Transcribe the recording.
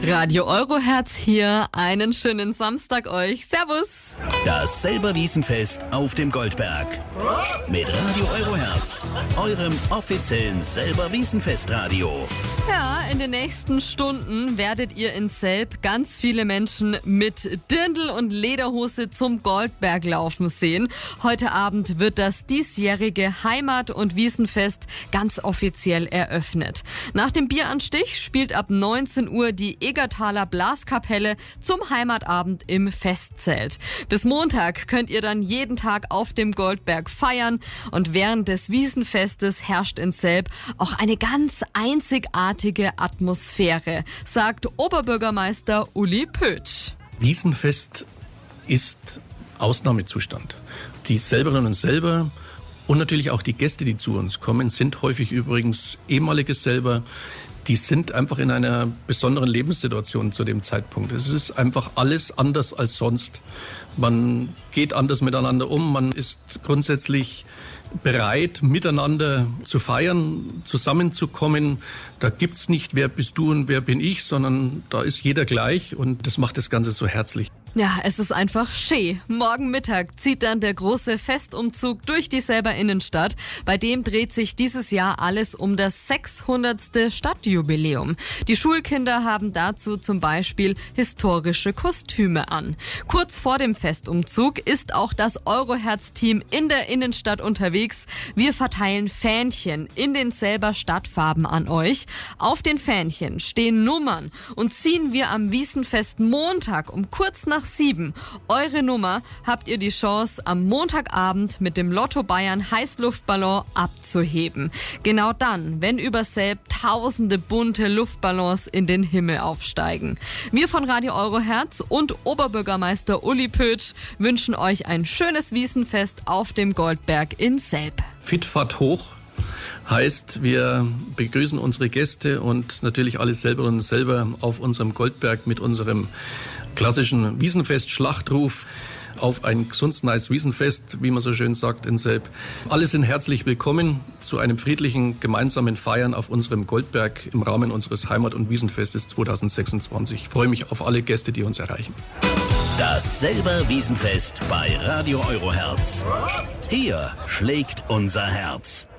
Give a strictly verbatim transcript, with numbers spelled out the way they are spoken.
Radio Euroherz hier. Einen schönen Samstag euch. Servus. Das Selber-Wiesenfest auf dem Goldberg. Mit Radio Euroherz, eurem offiziellen Selber-Wiesenfest-Radio. Ja, in den nächsten Stunden werdet ihr in Selb ganz viele Menschen mit Dirndl und Lederhose zum Goldberg laufen sehen. Heute Abend wird das diesjährige Heimat- und Wiesenfest ganz offiziell eröffnet. Nach dem Bieranstich spielt ab neunzehn Uhr die Egertaler Blaskapelle zum Heimatabend im Festzelt. Bis Montag könnt ihr dann jeden Tag auf dem Goldberg feiern und während des Wiesenfestes herrscht in Selb auch eine ganz einzigartige Atmosphäre, sagt Oberbürgermeister Uli Pötsch. Wiesenfest ist Ausnahmezustand. Die Selberinnen und Selber und natürlich auch die Gäste, die zu uns kommen, sind häufig übrigens ehemalige Selber. Die sind einfach in einer besonderen Lebenssituation zu dem Zeitpunkt. Es ist einfach alles anders als sonst. Man geht anders miteinander um, man ist grundsätzlich bereit, miteinander zu feiern, zusammenzukommen. Da gibt's nicht, wer bist du und wer bin ich, sondern da ist jeder gleich und das macht das Ganze so herzlich. Ja, es ist einfach schön. Morgen Mittag zieht dann der große Festumzug durch die Selber Innenstadt. Bei dem dreht sich dieses Jahr alles um das sechshundertste Stadtjubiläum. Die Schulkinder haben dazu zum Beispiel historische Kostüme an. Kurz vor dem Festumzug ist auch das Euroherz-Team in der Innenstadt unterwegs. Wir verteilen Fähnchen in den Selber Stadtfarben an euch. Auf den Fähnchen stehen Nummern und ziehen wir am Wiesenfest Montag um kurz nach sieben eure Nummer, habt ihr die Chance, am Montagabend mit dem Lotto Bayern Heißluftballon abzuheben. Genau dann, wenn über Selb tausende bunte Luftballons in den Himmel aufsteigen. Wir von Radio Euroherz und Oberbürgermeister Uli Pötsch wünschen euch ein schönes Wiesenfest auf dem Goldberg in Selb. Fit, fat, hoch heißt, wir begrüßen unsere Gäste und natürlich alle Selberinnen und Selber auf unserem Goldberg mit unserem klassischen Wiesenfest-Schlachtruf auf ein gesundes Wiesenfest, wie man so schön sagt in Selb. Alle sind herzlich willkommen zu einem friedlichen gemeinsamen Feiern auf unserem Goldberg im Rahmen unseres Heimat- und Wiesenfestes zweitausendsechsundzwanzig. Ich freue mich auf alle Gäste, die uns erreichen. Das Selber-Wiesenfest bei Radio Euroherz. Hier schlägt unser Herz.